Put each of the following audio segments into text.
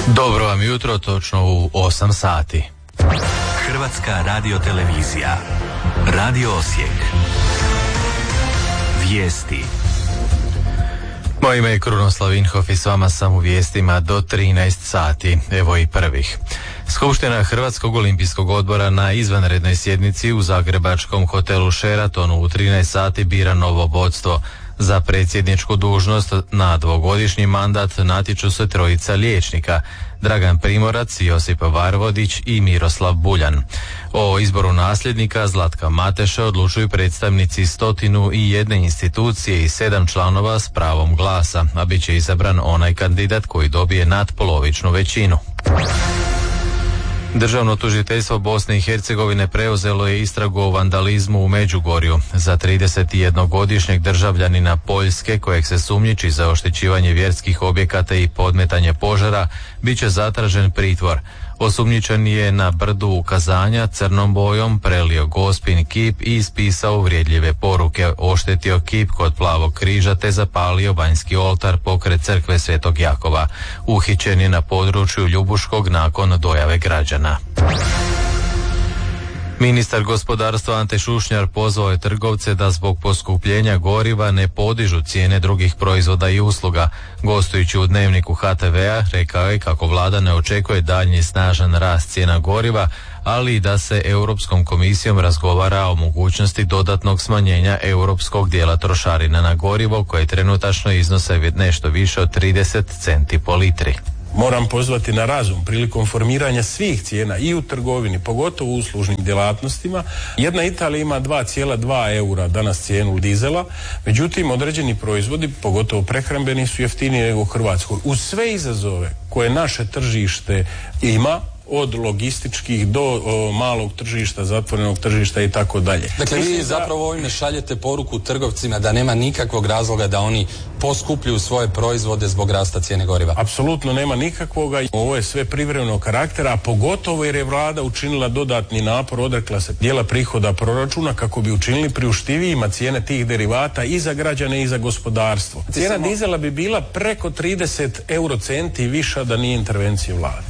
Dobro vam jutro, točno u 8 sati. Hrvatska radiotelevizija. Radio Osijek. Vijesti. Moje ime je Krunoslav Vinhof i s vama sam u vijestima do 13 sati. Evo i prvih. Skupština Hrvatskog olimpijskog odbora na izvanrednoj sjednici u zagrebačkom hotelu Sheratonu u 13 sati bira novo vodstvo. Za predsjedničku dužnost na dvogodišnji mandat natječu se trojica liječnika: Dragan Primorac, Josip Varvodić i Miroslav Buljan. O izboru nasljednika Zlatka Mateše odlučuju predstavnici 101 institucije i 7 članova s pravom glasa, a bit će izabran onaj kandidat koji dobije nadpolovičnu većinu. Državno tužiteljstvo Bosne i Hercegovine preuzelo je istragu o vandalizmu u Međugorju. Za 31-godišnjeg državljanina Poljske, kojeg se sumnjiči za oštećivanje vjerskih objekata i podmetanje požara, bit će zatražen pritvor. Osumnjičen je na brdu ukazanja crnom bojom prelio Gospin kip i ispisao uvrijedljive poruke, oštetio kip kod Plavog križa te zapalio vanjski oltar pokraj crkve Svetog Jakova. Uhićen je na području Ljubuškog nakon dojave građana. Ministar gospodarstva Ante Šušnjar pozvao je trgovce da zbog poskupljenja goriva ne podižu cijene drugih proizvoda i usluga. Gostujući u Dnevniku HTV-a rekao je kako vlada ne očekuje daljnji snažan rast cijena goriva, ali i da se Europskom komisijom razgovara o mogućnosti dodatnog smanjenja europskog dijela trošarina na gorivo koje trenutačno iznose nešto više od 30 centi po litri. Moram pozvati na razum prilikom formiranja svih cijena i u trgovini, pogotovo u uslužnim djelatnostima. Jedna Italija ima 2,2 eura danas cijenu dizela, međutim određeni proizvodi, pogotovo prehrambeni, su jeftiniji nego u Hrvatskoj. Uz sve izazove koje naše tržište ima, od logističkih do malog tržišta, zatvorenog tržišta i tako dalje. Dakle, vi zapravo ovime šaljete poruku trgovcima da nema nikakvog razloga da oni poskupljuju svoje proizvode zbog rasta cijene goriva. Apsolutno nema nikakvoga. Ovo je sve privremenog karaktera, a pogotovo jer je vlada učinila dodatni napor, odrekla se dijela prihoda proračuna kako bi učinili priuštivijima cijene tih derivata i za građane i za gospodarstvo. Cijena dizela bi bila preko 30 eurocenti viša da nije intervencije vlade.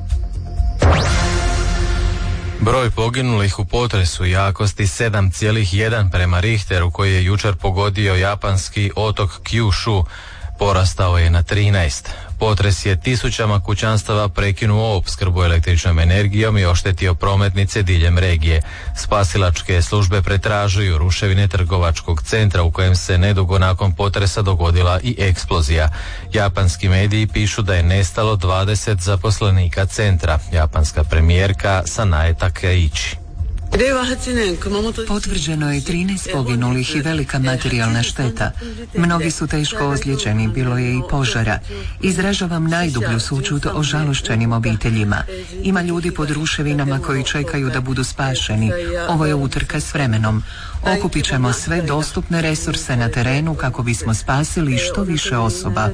Broj poginulih u potresu jakosti 7,1 prema Richteru koji je jučer pogodio japanski otok Kyushu porastao je na 13. Potres je tisućama kućanstava prekinuo opskrbu električnom energijom i oštetio prometnice diljem regije. Spasilačke službe pretražuju ruševine trgovačkog centra u kojem se nedugo nakon potresa dogodila i eksplozija. Japanski mediji pišu da je nestalo 20 zaposlenika centra. Japanska premijerka Sanae Takaichi. Potvrđeno je 13 poginulih i velika materijalna šteta. Mnogi su teško ozlijeđeni, bilo je i požara. Izražavam najdublju sućut ožalošćenim obiteljima. Ima ljudi pod ruševinama koji čekaju da budu spašeni. Ovo je utrka s vremenom. Okupit ćemo sve dostupne resurse na terenu kako bismo spasili što više osoba.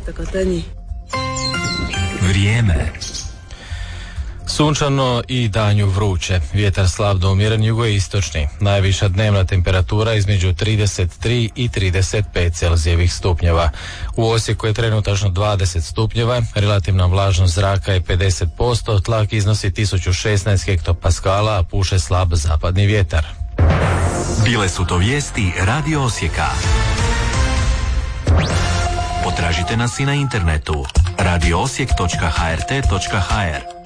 Vrijeme. Sunčano i danju vruće, vjetar slab do umjeren jugoistočni, najviša dnevna temperatura između 33 i 35 celzijevih stupnjeva. U Osijeku je trenutačno 20 stupnjeva, relativna vlažnost zraka je 50%, tlak iznosi 1016 hektopaskala, a puše slab zapadni vjetar. Bile su to vijesti Radio Osijeka. Potražite nas i na internetu radioosijek.hrt.hr.